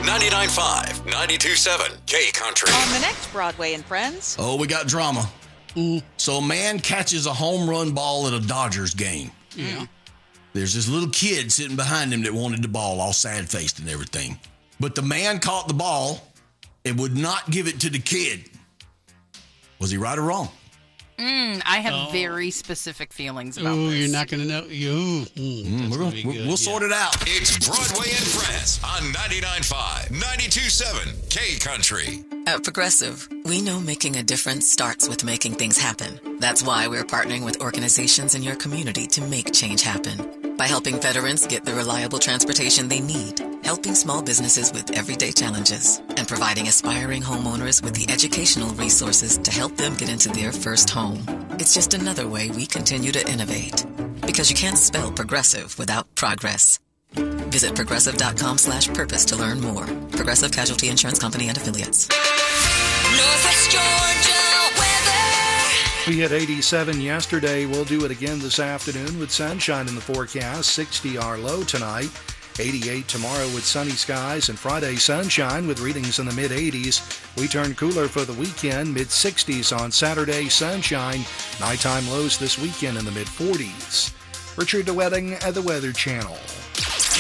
99.5, 92.7, K Country. On the next Broadway and Friends. Oh, we got drama. So a man catches a home run ball at a Dodgers game. Yeah. There's this little kid sitting behind him that wanted the ball, all sad-faced and everything. But the man caught the ball and would not give it to the kid. Was he right or wrong? I have very specific feelings about this. You're not going to know. We'll sort it out. It's Broadway and Friends on 99.5, 92.7, K Country. At Progressive, we know making a difference starts with making things happen. That's why we're partnering with organizations in your community to make change happen. By helping veterans get the reliable transportation they need, helping small businesses with everyday challenges, and providing aspiring homeowners with the educational resources to help them get into their first home. It's just another way we continue to innovate. Because you can't spell progressive without progress. Visit progressive.com/purpose to learn more. Progressive Casualty Insurance Company and Affiliates. Northwest Georgia weather. We had 87 yesterday. We'll do it again this afternoon with sunshine in the forecast. 60 our low tonight. 88 tomorrow with sunny skies, and Friday sunshine with readings in the mid-80s. We turn cooler for the weekend, mid-60s on Saturday, sunshine. Nighttime lows this weekend in the mid-40s. Richard DeWetting at the Weather Channel.